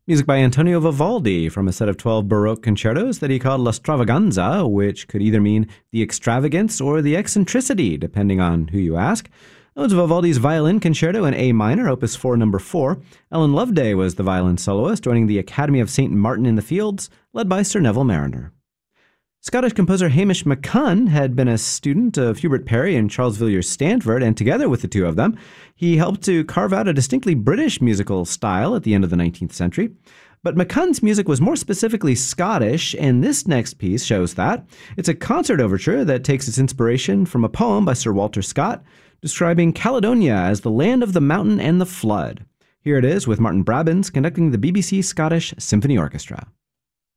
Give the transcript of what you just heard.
Music by Antonio Vivaldi from a set of 12 Baroque concertos that he called La Stravaganza, which could either mean the extravagance or the eccentricity, depending on who you ask. That was Vivaldi's Violin Concerto in A minor, Opus 4, number 4. Ellen Loveday was the violin soloist, joining the Academy of St. Martin in the Fields, led by Sir Neville Marriner. Scottish composer Hamish MacCunn had been a student of Hubert Parry and Charles Villiers Stanford, and together with the two of them, he helped to carve out a distinctly British musical style at the end of the 19th century. But MacCunn's music was more specifically Scottish, and this next piece shows that. It's a concert overture that takes its inspiration from a poem by Sir Walter Scott, describing Caledonia as the land of the mountain and the flood. Here it is with Martin Brabbins conducting the BBC Scottish Symphony Orchestra.